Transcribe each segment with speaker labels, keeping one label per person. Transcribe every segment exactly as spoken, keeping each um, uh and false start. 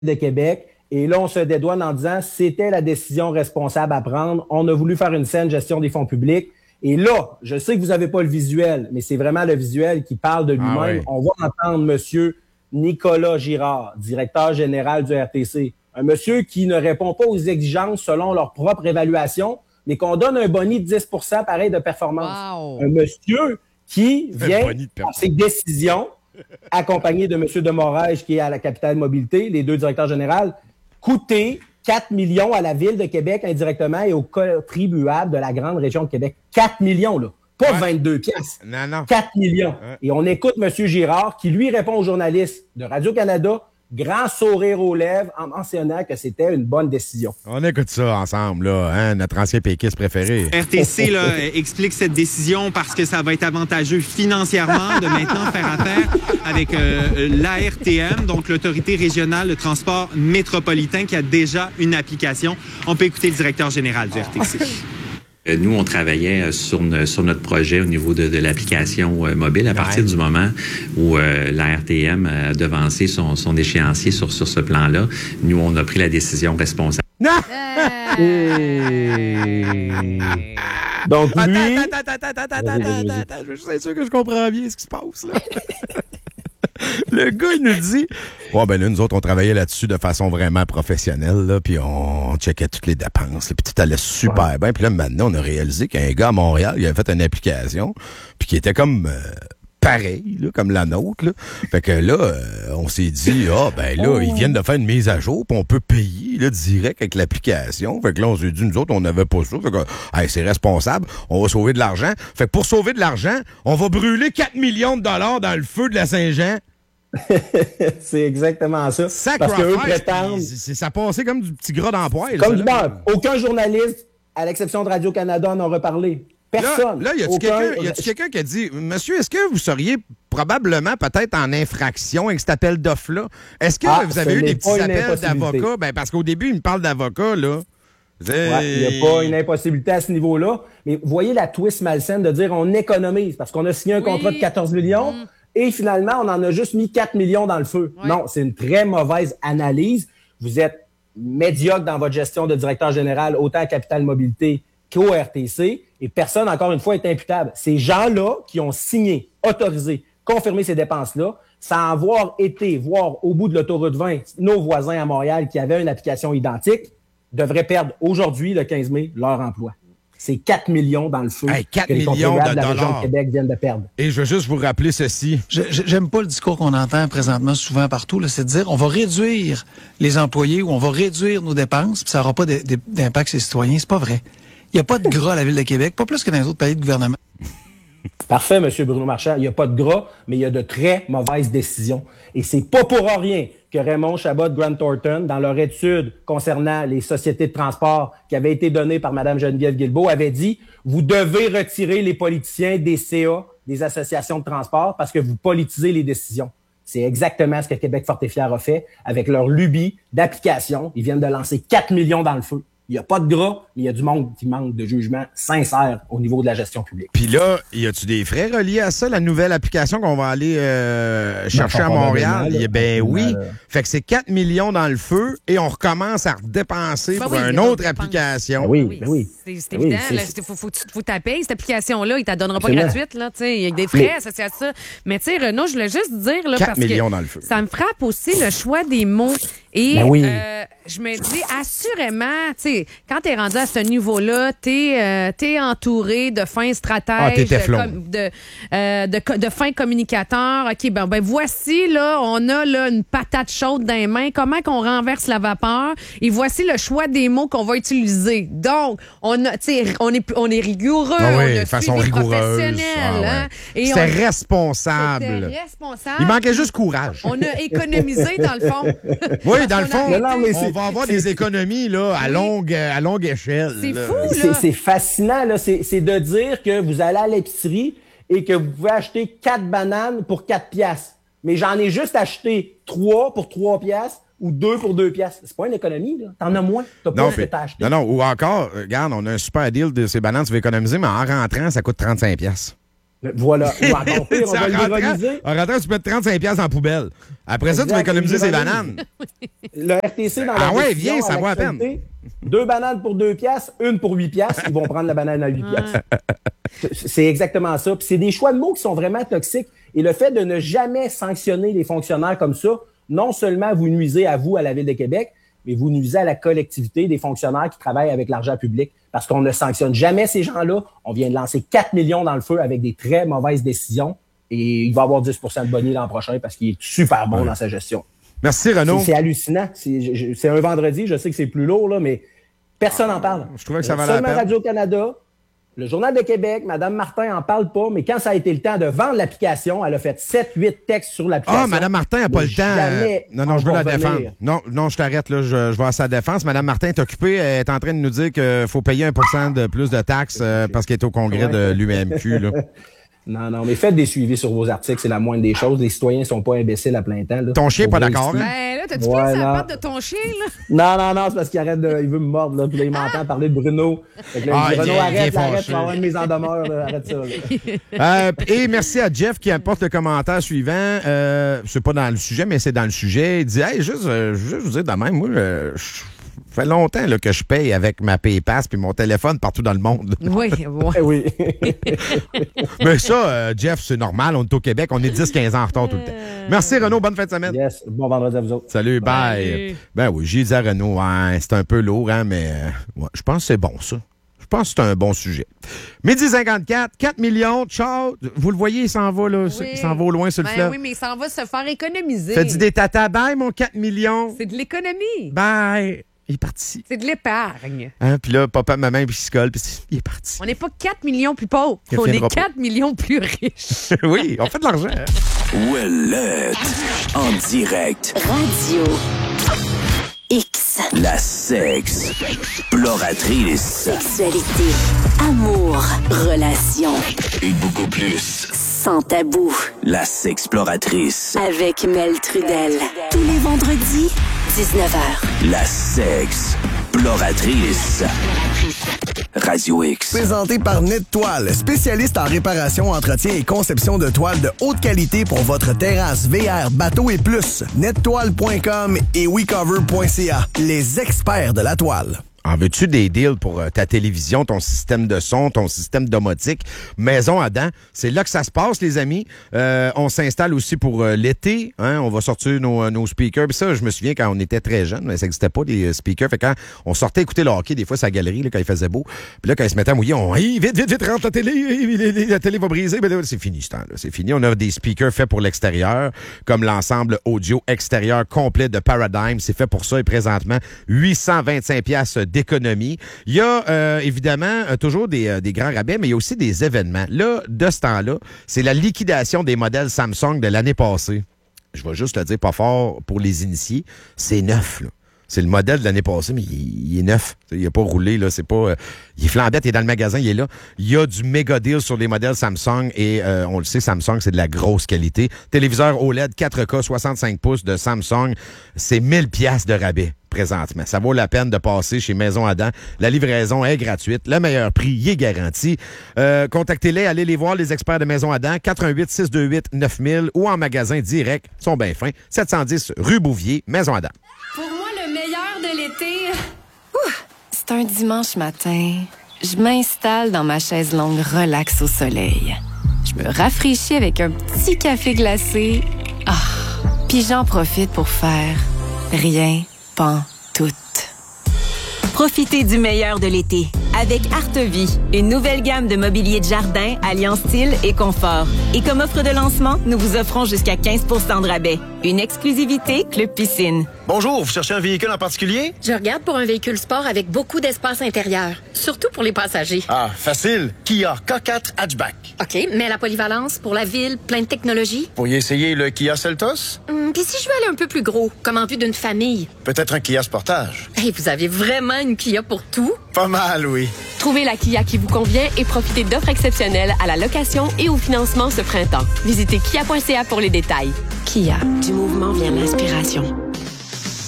Speaker 1: de Québec. Et là, on se dédouane en disant c'était la décision responsable à prendre. On a voulu faire une saine gestion des fonds publics. Et là, je sais que vous n'avez pas le visuel, mais c'est vraiment le visuel qui parle de lui-même. Ah oui. On va entendre monsieur Nicolas Girard, directeur général du R T C. Un monsieur qui ne répond pas aux exigences selon leur propre évaluation, mais qu'on donne un boni de dix pour cent pareil de performance. Wow. Un monsieur qui vient par ses décisions, accompagné de monsieur Demorage qui est à la Capitale Mobilité, les deux directeurs généraux, coûter quatre millions à la Ville de Québec indirectement et aux contribuables de la grande région de Québec. quatre millions, là. Pas ouais. vingt-deux piastres.
Speaker 2: Non, non.
Speaker 1: quatre millions.
Speaker 2: Ouais.
Speaker 1: Et on écoute M. Girard qui, lui, répond aux journalistes de Radio-Canada, grand sourire aux lèvres en mentionnant que c'était une bonne décision.
Speaker 2: On écoute ça ensemble, là, hein, notre ancien péquiste préféré.
Speaker 3: R T C là, explique cette décision parce que ça va être avantageux financièrement de maintenant faire affaire avec euh, l'A R T M, donc l'Autorité régionale de transport métropolitain, qui a déjà une application. On peut écouter le directeur général du R T C.
Speaker 4: Nous, on travaillait sur, sur notre projet au niveau de, de l'application euh, mobile à partir ouais. du moment où euh, l'A R T M a devancé son, son échéancier sur, sur ce plan-là. Nous, on a pris la décision responsable.
Speaker 1: Non! Donc, lui...
Speaker 2: Attends, attends, attends, attends, attends, attends, attends, je suis sûr que je comprends bien ce qui se passe, là. Le gars, il nous dit, ouais, ben là, nous autres, on travaillait là-dessus de façon vraiment professionnelle, là, puis on checkait toutes les dépenses, puis tout allait super ouais. bien. Puis là, maintenant, on a réalisé qu'un gars à Montréal, il avait fait une application, puis qui était comme euh, pareil, là, comme la nôtre, là. Fait que là, euh, on s'est dit, ah, ben là, oh. ils viennent de faire une mise à jour, puis on peut payer, là, direct avec l'application. Fait que là, on s'est dit, nous autres, on n'avait pas ça. Fait que, hey, c'est responsable, on va sauver de l'argent. Fait que pour sauver de l'argent, on va brûler quatre millions de dollars dans le feu de la Saint-Jean.
Speaker 1: C'est exactement ça. Parce qu'eux prétendent...
Speaker 2: C'est, ça passait comme du petit gras dans le poêle.
Speaker 1: Comme du beurre. Aucun journaliste, à l'exception de Radio-Canada, n'en a reparlé. Personne.
Speaker 2: Là, là y a-tu quelqu'un, y a-tu quelqu'un qui a dit, monsieur, est-ce que vous seriez probablement peut-être en infraction avec cet appel d'offre-là? Est-ce que ah, vous avez eu des petits appels d'avocats? Ben, parce qu'au début, il me parle d'avocats, là.
Speaker 1: Ouais, il n'y a pas une impossibilité à ce niveau-là. Mais vous voyez la twist malsaine de dire on économise parce qu'on a signé un oui. contrat de quatorze millions. Mmh. Et finalement, on en a juste mis quatre millions dans le feu. Ouais. Non, c'est une très mauvaise analyse. Vous êtes médiocre dans votre gestion de directeur général, autant à Capital Mobilité qu'au R T C, et personne, encore une fois, est imputable. Ces gens-là qui ont signé, autorisé, confirmé ces dépenses-là, sans avoir été voir au bout de l'autoroute vingt nos voisins à Montréal qui avaient une application identique, devraient perdre aujourd'hui, le quinze mai, leur emploi. C'est quatre millions dans le feu
Speaker 2: hey, quatre
Speaker 1: que les
Speaker 2: millions
Speaker 1: contribuables
Speaker 2: de,
Speaker 1: de la région
Speaker 2: dollars.
Speaker 1: de Québec viennent de perdre.
Speaker 2: Et je veux juste vous rappeler ceci.
Speaker 5: Je, je, j'aime pas le discours qu'on entend présentement souvent partout, là, c'est de dire on va réduire les employés ou on va réduire nos dépenses, puis ça n'aura pas de, de, d'impact sur les citoyens. C'est pas vrai. Il n'y a pas de gras à la Ville de Québec, pas plus que dans les autres pays de gouvernement.
Speaker 1: Parfait, M. Bruno Marchand. Il n'y a pas de gras, mais il y a de très mauvaises décisions. Et c'est pas pour rien que Raymond Chabot de Grant Thornton, dans leur étude concernant les sociétés de transport qui avait été donnée par Mme Geneviève Guilbeault, avait dit « Vous devez retirer les politiciens des C A, des associations de transport, parce que vous politisez les décisions. » C'est exactement ce que Québec Fort et Fier a fait avec leur lubie d'application. Ils viennent de lancer quatre millions dans le feu. Il n'y a pas de gras, mais il y a du monde qui manque de jugement sincère au niveau de la gestion publique.
Speaker 2: Puis là, y a-tu des frais reliés à ça, la nouvelle application qu'on va aller euh, chercher non, à Montréal? Là, ben oui. Là. Fait que c'est quatre millions dans le feu et on recommence à redépenser ben pour oui, une autre application.
Speaker 1: Ben oui, ben oui.
Speaker 6: C'est, c'est
Speaker 1: ben
Speaker 6: évident.
Speaker 1: Oui,
Speaker 6: il faut, faut, faut taper cette application-là. Il ne t'en donnera pas gratuite. Il y a des frais mais... associés à ça. Mais tu sais, Renaud, je voulais juste dire... Là,
Speaker 2: quatre
Speaker 6: parce
Speaker 2: millions
Speaker 6: que
Speaker 2: dans le feu.
Speaker 6: Ça me frappe aussi le choix des mots. Et
Speaker 1: ben oui.
Speaker 6: euh, je me dis, assurément, tu sais, quand t'es rendu à ce niveau-là, t'es, euh, t'es entouré de fins stratèges,
Speaker 2: ah, t'es
Speaker 6: de, de, euh, de, de fins communicateurs. OK, ben, ben voici, là, on a là une patate chaude dans les mains. Comment qu'on renverse la vapeur? Et voici le choix des mots qu'on va utiliser. Donc, on a, tu sais, on est, on est rigoureux,
Speaker 2: ah oui,
Speaker 6: on a
Speaker 2: de façon
Speaker 6: suivi
Speaker 2: rigoureuse.
Speaker 6: professionnel.
Speaker 2: Ah ouais.
Speaker 6: Hein? Et
Speaker 2: C'était
Speaker 6: on,
Speaker 2: responsable.
Speaker 6: C'était responsable.
Speaker 2: Il manquait juste courage.
Speaker 6: On a économisé, dans le fond.
Speaker 2: Oui, dans le fond,
Speaker 1: non, non, mais
Speaker 2: on va avoir des économies là, à, longue, à longue échelle.
Speaker 6: C'est
Speaker 2: là.
Speaker 6: fou, là.
Speaker 1: C'est, c'est fascinant, là. C'est, c'est de dire que vous allez à l'épicerie et que vous pouvez acheter quatre bananes pour quatre piastres. Mais j'en ai juste acheté trois pour trois piastres ou deux pour deux piastres. C'est pas une économie, là. T'en as moins. T'as pas
Speaker 2: non,
Speaker 1: ce que t'as acheté.
Speaker 2: Non, non, ou encore, regarde, on a un super deal de ces bananes, tu vas économiser, mais en rentrant, ça coûte trente-cinq piastres.
Speaker 1: Voilà. Ou encore pire, on va
Speaker 2: en, rentrant,
Speaker 1: l'ironiser.
Speaker 2: en rentrant, tu peux mettre trente-cinq piastres en poubelle. Après ça, tu vas économiser ces bananes.
Speaker 1: Le R T C, dans
Speaker 2: Ah
Speaker 1: la
Speaker 2: ouais,
Speaker 1: décision,
Speaker 2: viens, ça
Speaker 1: à
Speaker 2: vaut la peine.
Speaker 1: l'actualité, deux bananes pour deux piastres, une pour huit piastres. Ils vont prendre la banane à huit piastres. C'est exactement ça. Puis c'est des choix de mots qui sont vraiment toxiques. Et le fait de ne jamais sanctionner les fonctionnaires comme ça, non seulement vous nuisez à vous, à la Ville de Québec, mais vous nuisez à la collectivité des fonctionnaires qui travaillent avec l'argent public. Parce qu'on ne sanctionne jamais ces gens-là. On vient de lancer quatre millions dans le feu avec des très mauvaises décisions. Et il va avoir dix pour cent de bonnier l'an prochain parce qu'il est super bon ouais. dans sa gestion.
Speaker 2: Merci, Renaud.
Speaker 1: C'est, c'est hallucinant. C'est, je, c'est un vendredi. Je sais que c'est plus lourd, là, mais personne n'en parle.
Speaker 2: Je trouvais que ça valait
Speaker 1: Seulement
Speaker 2: la peine.
Speaker 1: Radio-Canada, le Journal de Québec, Mme Martin en parle pas, mais quand ça a été le temps de vendre l'application, elle a fait sept huit textes sur l'application.
Speaker 2: Ah, Mme Martin n'a pas le temps.
Speaker 1: Jamais
Speaker 2: Non, non, je veux la
Speaker 1: revenir.
Speaker 2: défendre. Non, non, je t'arrête, là. Je, je vais à sa défense. Mme Martin est occupée. Elle est en train de nous dire qu'il faut payer un pour cent de plus de taxes euh, parce qu'elle est au congrès
Speaker 1: ouais.
Speaker 2: de l'U M Q, là.
Speaker 1: Non, non, mais faites des suivis sur vos articles, c'est la moindre des choses. Les citoyens sont pas imbéciles à plein temps. Là.
Speaker 2: Ton chien n'est pas d'accord, hein?
Speaker 6: Ben là, t'as-tu
Speaker 1: Ouais,
Speaker 6: pris sa
Speaker 1: non.
Speaker 6: patte de ton chien, là?
Speaker 1: Non, non, non, c'est parce qu'il arrête de. Il veut me mordre, là. Puis là, il m'entend parler de Bruno. Fait que là,
Speaker 2: Ah,
Speaker 1: il dit, Bruno,
Speaker 2: il est-
Speaker 1: arrête,
Speaker 2: il est
Speaker 1: là, arrête,
Speaker 2: fâché.
Speaker 1: tu vas avoir une mise en demeure, là. Arrête ça, là.
Speaker 2: Euh, et merci à Jeff qui apporte le commentaire suivant. Euh, c'est pas dans le sujet, mais c'est dans le sujet. Il dit, hey, juste, euh, juste vous dire de même, moi, euh, je ça fait longtemps là, que je paye avec ma PayPass puis mon téléphone partout dans le monde.
Speaker 6: Oui, oui.
Speaker 1: Eh oui.
Speaker 2: Mais ça, euh, Jeff, c'est normal. On est au Québec. On est dix quinze ans en retard tout le temps. Merci, Renaud. Bonne fin de semaine.
Speaker 1: Yes. Bon vendredi à vous autres.
Speaker 2: Salut, bye.
Speaker 6: Salut.
Speaker 2: Ben oui, j'ai dit à Renaud, hein, c'est un peu lourd, hein, mais euh, ouais, je pense que c'est bon, ça. Je pense que c'est un bon sujet. Midi cinquante-quatre, quatre millions, ciao. Vous le voyez, il s'en va, là.
Speaker 6: Oui.
Speaker 2: Il s'en va au loin sur le
Speaker 6: Ben
Speaker 2: fleuve.
Speaker 6: oui, mais ça va se faire économiser.
Speaker 2: Fais-tu des tatas, bye, mon quatre millions.
Speaker 6: C'est de l'économie.
Speaker 2: Bye. Il est parti.
Speaker 6: C'est de l'épargne.
Speaker 2: Hein, puis là, papa, maman, puis il se colle, puis il est parti.
Speaker 6: On n'est pas quatre millions plus pauvres.
Speaker 2: Il
Speaker 6: On est
Speaker 2: reviendra pas.
Speaker 6: quatre millions plus riches.
Speaker 2: Oui, on fait de l'argent.
Speaker 7: Ouellette, en direct,
Speaker 8: Radio X.
Speaker 7: la sexe, exploratrice
Speaker 8: Sexualité, amour, relations,
Speaker 7: et beaucoup plus.
Speaker 8: sans tabou.
Speaker 7: La sexploratrice,
Speaker 8: Avec Mel Trudel. Tous les vendredis, dix-neuf heures.
Speaker 7: la sexploratrice. Radio X.
Speaker 9: Présenté par Net-Toile, spécialiste en réparation, entretien et conception de toiles de haute qualité pour votre terrasse, V R, bateau et plus. net toile point com et we cover point c a, les experts de la toile.
Speaker 2: En veux-tu des deals pour euh, ta télévision, ton système de son, ton système domotique, maison à dents? C'est là que ça se passe, les amis. Euh, on s'installe aussi pour euh, l'été. Hein? On va sortir nos, nos speakers. Puis ça, je me souviens quand on était très jeunes, ça n'existait pas, les speakers. Fait quand on sortait écouter le hockey, des fois, sa galerie, là, quand il faisait beau. Puis là, quand il se mettait à mouiller, on hey, vite, vite, vite, rentre la télé, la télé va briser. Ben là, c'est fini, ce temps-là. C'est fini. On a des speakers faits pour l'extérieur, comme l'ensemble audio extérieur complet de Paradigm. C'est fait pour ça. Et présentement, huit cent vingt-cinq dollars d'économie. Il y a euh, évidemment euh, toujours des, euh, des grands rabais, mais il y a aussi des événements. Là, de ce temps-là, c'est la liquidation des modèles Samsung de l'année passée. Je vais juste le dire pas fort pour les initiés. C'est neuf, là. C'est le modèle de l'année passée, mais il, il est neuf. Il n'a pas roulé, là. C'est pas. Euh, il est flambette, il est dans le magasin, il est là. Il y a du méga deal sur les modèles Samsung et euh, on le sait, Samsung, c'est de la grosse qualité. Téléviseur O L E D quatre K soixante-cinq pouces de Samsung, c'est mille piastres de rabais présentement. Ça vaut la peine de passer chez Maison Adam. La livraison est gratuite. Le meilleur prix, il est garanti. Euh, contactez-les, allez les voir, les experts de Maison Adam, quatre un huit, six deux huit, neuf mille ou en magasin direct. Ils sont bien fins. sept cent dix rue Bouvier, Maison Adam.
Speaker 10: Pour moi, le meilleur de l'été,
Speaker 11: C'est un dimanche matin. Je m'installe dans ma chaise longue relax au soleil. Je me rafraîchis avec un petit café glacé. Ah, puis j'en profite pour faire rien, pantoute.
Speaker 10: profitez du meilleur de l'été avec Artevie, une nouvelle gamme de mobilier de jardin alliant style et confort. Et comme offre de lancement, nous vous offrons jusqu'à quinze pour cent de rabais. Une exclusivité Club Piscine.
Speaker 9: Bonjour, vous cherchez un véhicule en particulier?
Speaker 10: Je regarde pour un véhicule sport avec beaucoup d'espace intérieur, surtout pour les passagers.
Speaker 9: Ah, facile. Kia K quatre Hatchback.
Speaker 10: OK, mais la polyvalence pour la ville, plein de technologie.
Speaker 9: Pourriez essayer le Kia Seltos?
Speaker 10: Hum, Puis si je veux aller un peu plus gros, comme en vue d'une famille?
Speaker 9: Peut-être un Kia Sportage.
Speaker 10: Hey, vous avez vraiment une Kia pour tout?
Speaker 9: Pas mal, oui.
Speaker 12: Trouvez la Kia qui vous convient et profitez d'offres exceptionnelles à la location et au financement ce printemps. Visitez kia point c a pour les détails.
Speaker 11: Kia, du mouvement vient l'inspiration.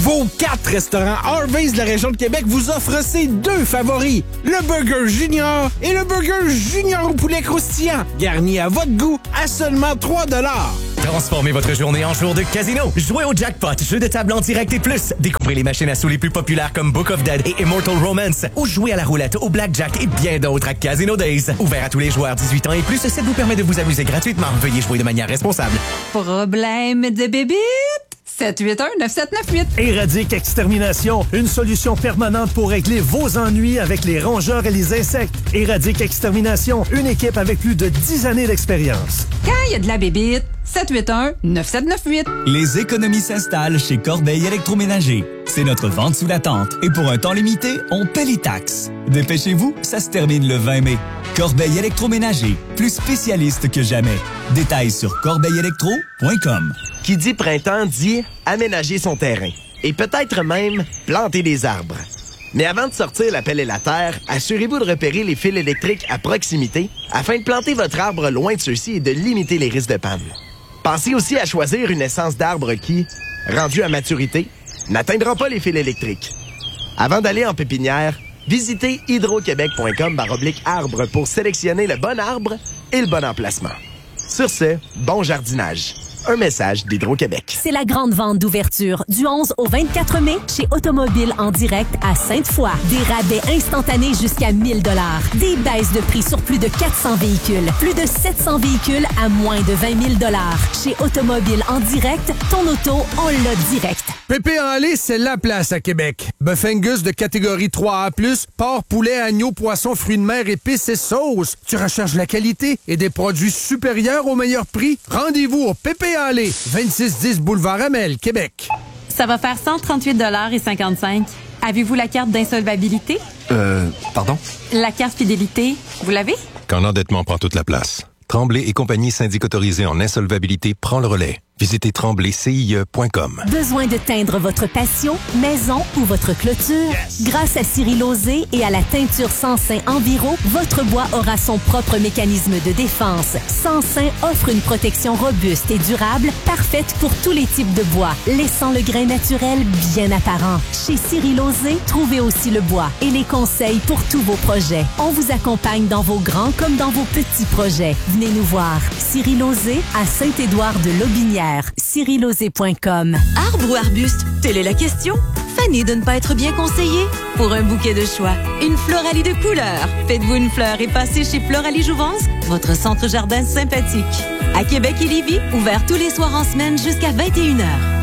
Speaker 13: Vos quatre restaurants Harvey's de la région de Québec vous offrent ces deux favoris, le Burger Junior et le Burger Junior au poulet croustillant, garni à votre goût à seulement trois dollars.
Speaker 14: Transformez votre journée en jour de casino. Jouez au jackpot, jeu de table en direct et plus. Découvrez les machines à sous les plus populaires comme Book of Dead et Immortal Romance. Ou jouez à la roulette, au blackjack et bien d'autres à Casino Days. Ouvert à tous les joueurs dix-huit ans et plus, ça vous permet de vous amuser gratuitement. Veuillez jouer de manière responsable.
Speaker 15: Problème de bébite? sept huit un neuf sept neuf huit.
Speaker 16: Éradique Extermination, une solution permanente pour régler vos ennuis avec les rongeurs et les insectes. Éradique Extermination, une équipe avec plus de dix années d'expérience.
Speaker 15: Quand il y a de la bébite, sept huit un neuf sept neuf huit.
Speaker 17: Les économies s'installent chez Corbeil Électroménager. C'est notre vente sous la tente. Et pour un temps limité, on paie les taxes. Dépêchez-vous, ça se termine le vingt mai. Corbeil Électroménager, plus spécialiste que jamais. Détails sur corbeil électro point com.
Speaker 18: Qui dit printemps dit aménager son terrain. Et peut-être même planter des arbres. Mais avant de sortir la pelle et la terre, assurez-vous de repérer les fils électriques à proximité afin de planter votre arbre loin de ceux-ci et de limiter les risques de panne. Pensez aussi à choisir une essence d'arbre qui, rendue à maturité, n'atteindra pas les fils électriques. Avant d'aller en pépinière, visitez hydroquebec point com baroblique arbre pour sélectionner le bon arbre et le bon emplacement. Sur ce, bon jardinage. Un message d'Hydro-Québec.
Speaker 19: C'est la grande vente d'ouverture du onze au vingt-quatre mai chez Automobile en direct à Sainte-Foy. Des rabais instantanés jusqu'à mille dollars. Des baisses de prix sur plus de quatre cents véhicules. Plus de sept cents véhicules à moins de vingt mille dollars. Chez Automobile en direct, ton auto, on l'a direct.
Speaker 13: Pépé en lait, c'est la place à Québec. Bœuf Angus de catégorie trois A plus, porc, poulet, agneau, poisson, fruits de mer, épices et sauces. Tu recherches la qualité et des produits supérieurs au meilleur prix? Rendez-vous au Pépé en lait, vingt-six dix Boulevard Amel, Québec.
Speaker 20: Ça va faire cent trente-huit dollars et cinquante-cinq. Avez-vous la carte d'insolvabilité?
Speaker 21: Euh, pardon?
Speaker 20: La carte fidélité, vous l'avez?
Speaker 21: Quand l'endettement prend toute la place. Tremblay et compagnie syndic autorisée en insolvabilité prend le relais. Visitez tremblay C I E point com.
Speaker 19: Besoin de teindre votre patio, maison ou votre clôture? Yes. Grâce à Cyril Lauzé et à la teinture Sansin Enviro, votre bois aura son propre mécanisme de défense. Sansin offre une protection robuste et durable, parfaite pour tous les types de bois, laissant le grain naturel bien apparent. Chez Cyril Lauzé, trouvez aussi le bois et les conseils pour tous vos projets. On vous accompagne dans vos grands comme dans vos petits projets. Venez nous voir. Cyril Lauzé à Saint-Édouard-de-Lobinière. Cyril Lauzé point com.
Speaker 22: Arbre ou arbuste? Telle est la question. Fanny de ne pas être bien conseillée? Pour un bouquet de choix, une Floralie de couleurs. Faites-vous une fleur et passez chez Floralie Jouvence, votre centre jardin sympathique. À Québec et Lévis, ouvert tous les soirs en semaine jusqu'à vingt et une heures.